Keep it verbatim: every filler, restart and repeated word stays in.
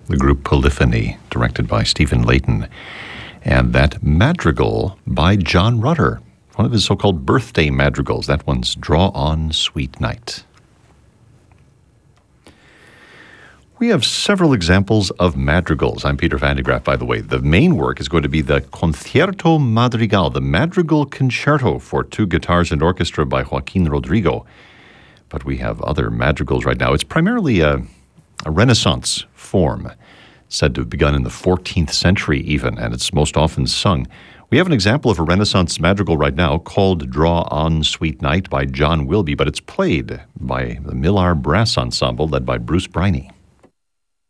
the group Polyphony, directed by Stephen Layton, and that madrigal by John Rutter, one of his so-called birthday madrigals. That one's Draw On, Sweet Night. We have several examples of madrigals. I'm Peter Van de Graaff, by the way. The main work is going to be the Concierto Madrigal, the Madrigal Concerto for two guitars and orchestra by Joaquin Rodrigo. But we have other madrigals right now. It's primarily a, a Renaissance form, said to have begun in the fourteenth century even, and it's most often sung. We have an example of a Renaissance madrigal right now called Draw On, Sweet Night by John Wilby, but it's played by the Millar Brass Ensemble led by Bruce Briney.